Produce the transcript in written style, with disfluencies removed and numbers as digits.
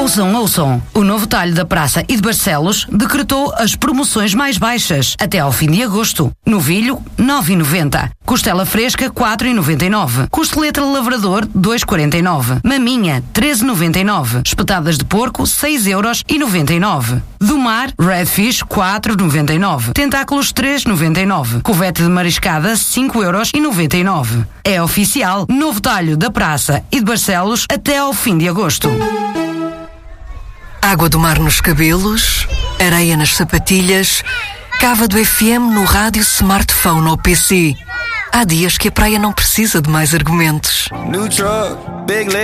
Ouçam. O novo talho da Praça e de Barcelos decretou as promoções mais baixas até ao fim de agosto. Novilho, 9,90. Costela fresca, 4,99. Costeleta lavrador, 2,49. Maminha, 13,99. Espetadas de porco, 6,99€. Do mar, redfish, 4,99. Tentáculos, 3,99. Covete de mariscada, 5,99€. É oficial, novo talho da Praça e de Barcelos até ao fim de agosto. Água do mar nos cabelos, areia nas sapatilhas, cava do FM no rádio, smartphone ou PC. Há dias que a praia não precisa de mais argumentos.